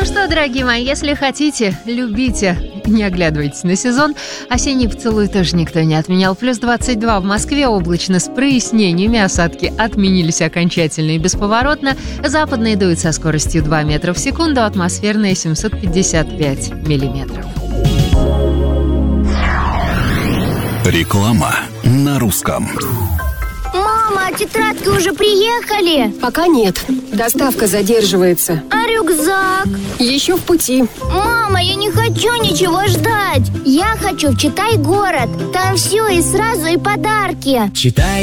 Ну что, дорогие мои, если хотите, любите, не оглядывайтесь на сезон. Осенний поцелуй тоже никто не отменял. Плюс 22 в Москве, облачно с прояснениями. Осадки отменились окончательно и бесповоротно. Западные дуют со скоростью 2 метра в секунду, атмосферные 755 миллиметров. Реклама на русском. Мама, тетрадки уже приехали? Пока нет. Доставка задерживается. А рюкзак? Еще в пути. Мама, я не хочу ничего ждать. Я хочу в Читай-город. Там все и сразу, и подарки. Читай